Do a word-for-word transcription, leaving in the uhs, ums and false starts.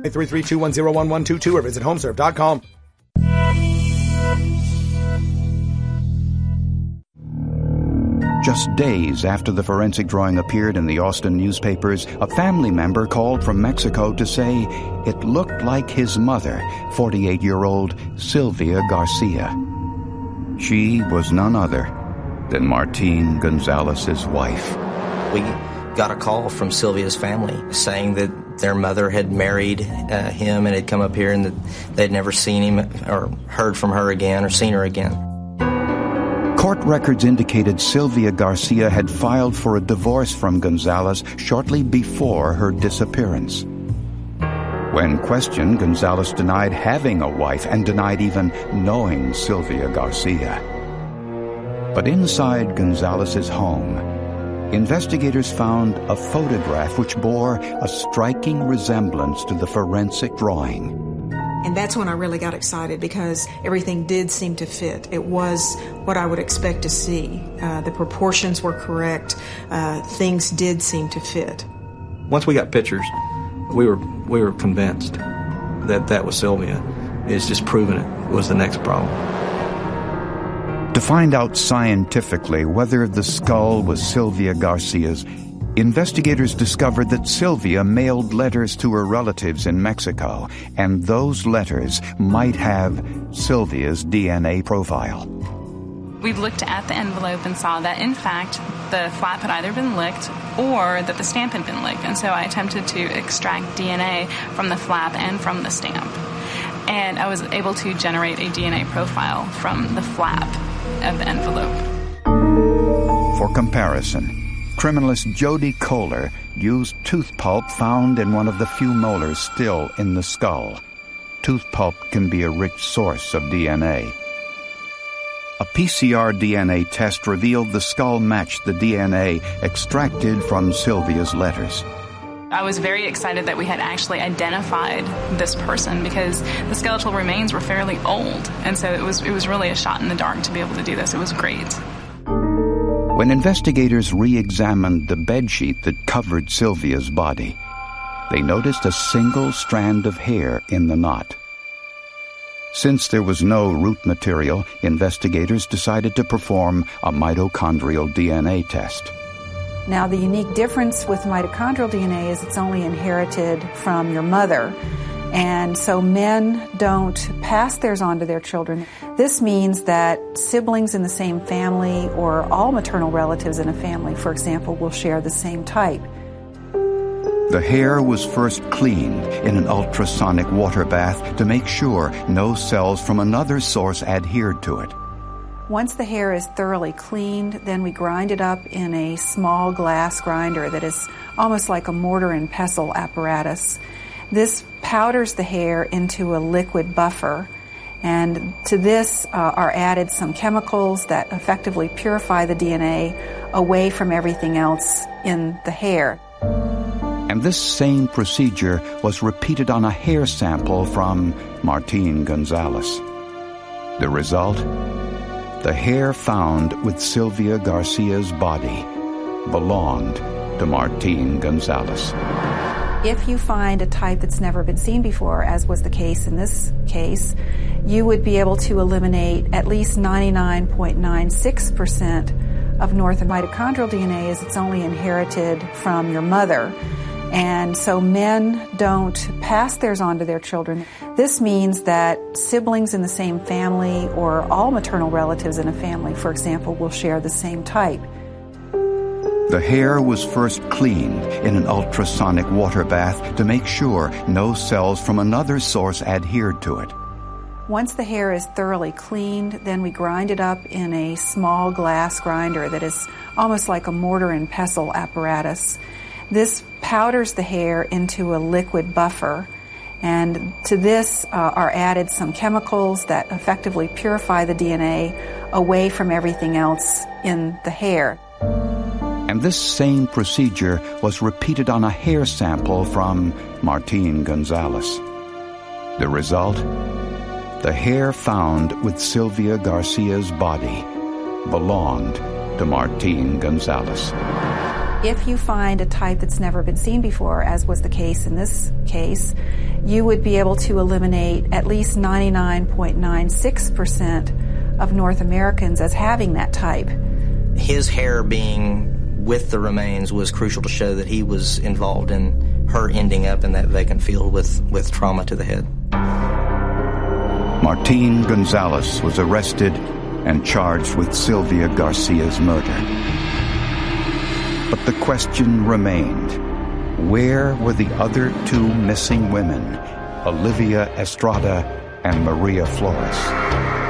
three three two one zero one one two two or visit homeserve dot com. Just days after the forensic drawing appeared in the Austin newspapers, a family member called from Mexico to say it looked like his mother, forty-eight-year-old Sylvia Garcia. She was none other than Martín Gonzalez's wife. We got a call from Sylvia's family saying that their mother had married uh, him and had come up here and that they'd never seen him or heard from her again or seen her again. Court records indicated Sylvia Garcia had filed for a divorce from Gonzalez shortly before her disappearance. When questioned, Gonzalez denied having a wife and denied even knowing Sylvia Garcia. But inside Gonzalez's home, investigators found a photograph which bore a striking resemblance to the forensic drawing. And that's when I really got excited because everything did seem to fit. It was what I would expect to see. Uh, the proportions were correct. Uh, things did seem to fit. Once we got pictures, we were we were convinced that that was Sylvia. It's just proving it was the next problem. To find out scientifically whether the skull was Sylvia Garcia's, investigators discovered that Sylvia mailed letters to her relatives in Mexico, and those letters might have Sylvia's D N A profile. We looked at the envelope and saw that, in fact, the flap had either been licked or that the stamp had been licked. And so I attempted to extract D N A from the flap and from the stamp. And I was able to generate a D N A profile from the flap of the envelope. For comparison, criminalist Jody Kohler used tooth pulp found in one of the few molars still in the skull. Tooth pulp can be a rich source of D N A. A P C R D N A test revealed the skull matched the D N A extracted from Sylvia's letters. I was very excited that we had actually identified this person because the skeletal remains were fairly old, and so it was it was really a shot in the dark to be able to do this. It was great. When investigators re-examined the bedsheet that covered Sylvia's body, they noticed a single strand of hair in the knot. Since there was no root material, investigators decided to perform a mitochondrial D N A test. Now, the unique difference with mitochondrial D N A is it's only inherited from your mother. And so men don't pass theirs on to their children. This means that siblings in the same family or all maternal relatives in a family, for example, will share the same type. The hair was first cleaned in an ultrasonic water bath to make sure no cells from another source adhered to it. Once the hair is thoroughly cleaned, then we grind it up in a small glass grinder that is almost like a mortar and pestle apparatus. This powders the hair into a liquid buffer, and to this uh, are added some chemicals that effectively purify the D N A away from everything else in the hair. And this same procedure was repeated on a hair sample from Martín Gonzalez. The result? The hair found with Sylvia Garcia's body belonged to Martín Gonzalez. If you find a type that's never been seen before, as was the case in this case, you would be able to eliminate at least ninety-nine point nine six percent of North mitochondrial D N A as it's only inherited from your mother. And so men don't pass theirs on to their children. This means that siblings in the same family or all maternal relatives in a family, for example, will share the same type. The hair was first cleaned in an ultrasonic water bath to make sure no cells from another source adhered to it. Once the hair is thoroughly cleaned, then we grind it up in a small glass grinder that is almost like a mortar and pestle apparatus. This powders the hair into a liquid buffer, and to this uh, are added some chemicals that effectively purify the D N A away from everything else in the hair. And this same procedure was repeated on a hair sample from Martín Gonzalez. The result? The hair found with Sylvia Garcia's body belonged to Martín Gonzalez. If you find a type that's never been seen before, as was the case in this case, you would be able to eliminate at least ninety-nine point nine six percent of North Americans as having that type. His hair being with the remains was crucial to show that he was involved in her ending up in that vacant field with, with trauma to the head. Martin Gonzalez was arrested and charged with Sylvia Garcia's murder. But the question remained, where were the other two missing women, Olivia Estrada and Maria Flores?